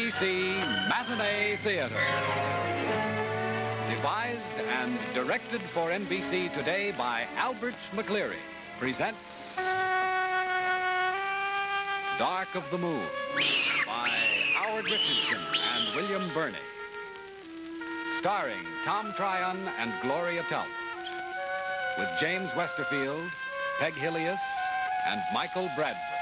NBC Matinee Theater. Devised and directed for NBC today by Albert McCleary, presents Dark of the Moon by Howard Richardson and William Burney. Starring Tom Tryon and Gloria Talbot, with James Westerfield, Peg Hillius, and Michael Bradford.